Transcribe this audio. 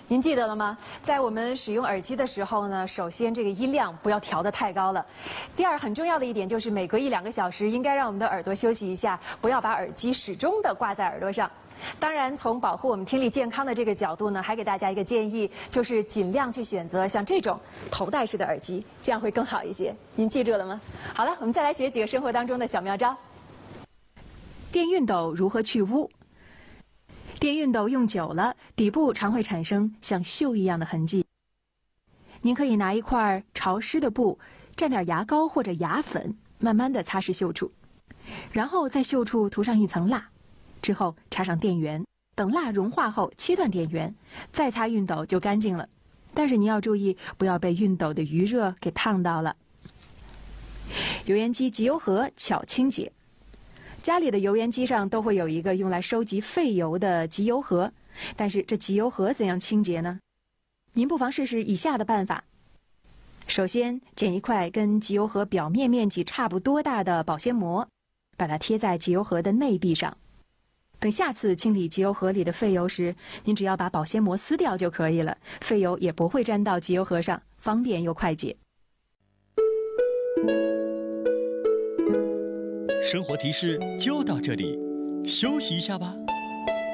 您记得了吗？在我们使用耳机的时候呢，首先这个音量不要调得太高了。第二，很重要的一点就是每隔1-2个小时应该让我们的耳朵休息一下，不要把耳机始终的挂在耳朵上。当然，从保护我们听力健康的这个角度呢，还给大家一个建议，就是尽量去选择像这种头戴式的耳机，这样会更好一些。您记住了吗？好了，我们再来学几个生活当中的小妙招。电熨斗如何去污？电熨斗用久了，底部常会产生像锈一样的痕迹。您可以拿一块潮湿的布，蘸点牙膏或者牙粉，慢慢的擦拭锈处，然后在锈处涂上一层蜡，之后插上电源，等蜡融化后切断电源，再擦熨斗就干净了。但是您要注意，不要被熨斗的余热给烫到了。油烟机集油盒巧清洁。家里的油烟机上都会有一个用来收集废油的集油盒，但是这集油盒怎样清洁呢？您不妨试试以下的办法。首先，剪一块跟集油盒表面面积差不多大的保鲜膜，把它贴在集油盒的内壁上。等下次清理集油盒里的废油时，您只要把保鲜膜撕掉就可以了，废油也不会粘到集油盒上，方便又快捷。 生活提示就到这里，休息一下吧。